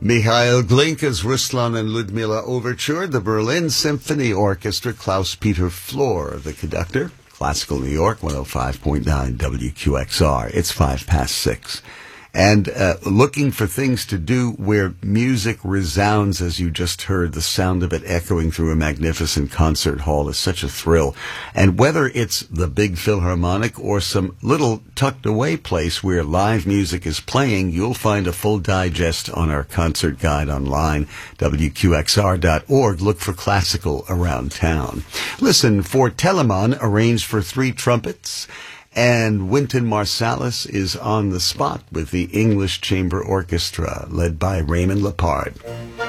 Mikhail Glinka's Ruslan and Ludmila Overture, the Berlin Symphony Orchestra, Klaus-Peter Flohr, the conductor, Classical New York, 105.9 WQXR. It's 6:05. And looking for things to do where music resounds, as you just heard, the sound of it echoing through a magnificent concert hall is such a thrill. And whether it's the big Philharmonic or some little tucked-away place where live music is playing, you'll find a full digest on our concert guide online, WQXR.org. Look for classical around town. Listen, for Telemann, arranged for 3 trumpets, and Wynton Marsalis is on the spot with the English Chamber Orchestra, led by Raymond Lepard.